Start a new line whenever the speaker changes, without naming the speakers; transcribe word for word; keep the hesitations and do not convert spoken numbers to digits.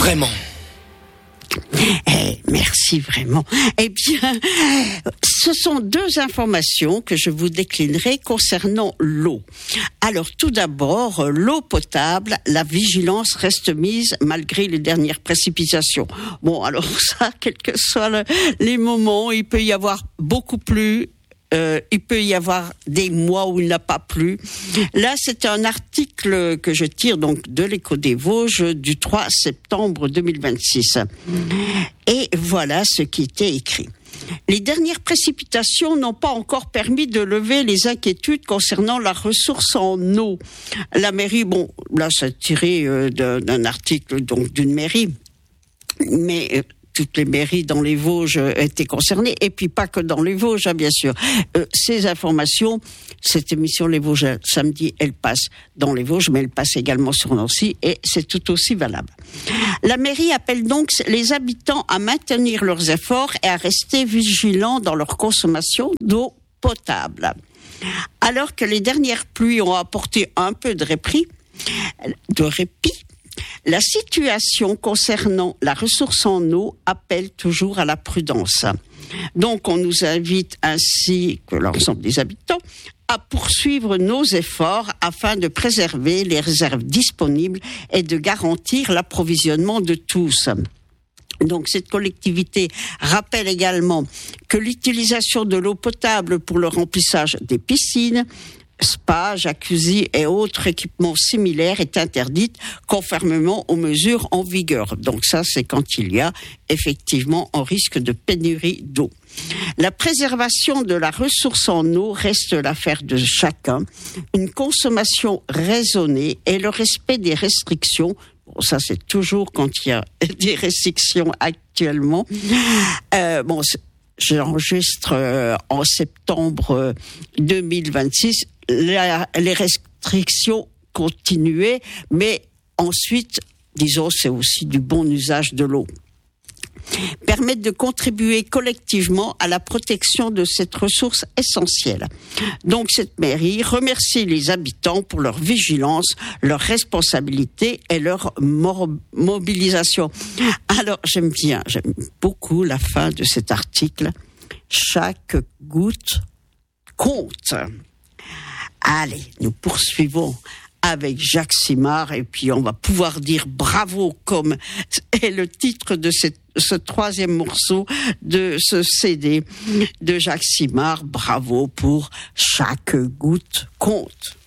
vraiment.
Eh, merci vraiment. Eh bien, ce sont deux informations que je vous déclinerai concernant l'eau. Alors, tout d'abord, l'eau potable, la vigilance reste mise malgré les dernières précipitations. Bon, alors ça, quels que soient le, les moments, il peut y avoir beaucoup plus. Euh, il peut y avoir des mois où il n'a pas plu. Là, c'est un article que je tire donc de l'Écho des Vosges du trois septembre deux mille vingt-six. Et voilà ce qui était écrit. Les dernières précipitations n'ont pas encore permis de lever les inquiétudes concernant la ressource en eau. La mairie, bon, là, c'est tiré euh, d'un, d'un article donc d'une mairie, mais euh, toutes les mairies dans les Vosges étaient concernées, et puis pas que dans les Vosges, hein, bien sûr. Euh, ces informations, cette émission Les Vosges samedi, elle passe dans les Vosges, mais elle passe également sur Nancy, et c'est tout aussi valable. La mairie appelle donc les habitants à maintenir leurs efforts et à rester vigilants dans leur consommation d'eau potable. Alors que les dernières pluies ont apporté un peu de répit, de répit, la situation concernant la ressource en eau appelle toujours à la prudence. Donc, on nous invite ainsi que l'ensemble des habitants à poursuivre nos efforts afin de préserver les réserves disponibles et de garantir l'approvisionnement de tous. Donc, cette collectivité rappelle également que l'utilisation de l'eau potable pour le remplissage des piscines, spa, jacuzzi et autres équipements similaires est interdite conformément aux mesures en vigueur. Donc ça, c'est quand il y a effectivement un risque de pénurie d'eau. La préservation de la ressource en eau reste l'affaire de chacun. Une consommation raisonnée et le respect des restrictions. Bon, ça, c'est toujours quand il y a des restrictions actuellement. Euh, bon, j'enregistre euh, en septembre euh, deux mille vingt-six. La, les restrictions continuaient, mais ensuite, disons, c'est aussi du bon usage de l'eau. Permettent de contribuer collectivement à la protection de cette ressource essentielle. Donc, cette mairie remercie les habitants pour leur vigilance, leur responsabilité et leur mor- mobilisation. Alors, j'aime bien, j'aime beaucoup la fin de cet article. Chaque goutte compte. Allez, nous poursuivons avec Jacques Simard et puis on va pouvoir dire bravo comme est le titre de cette, ce troisième morceau de ce C D de Jacques Simard. Bravo pour Chaque goutte compte.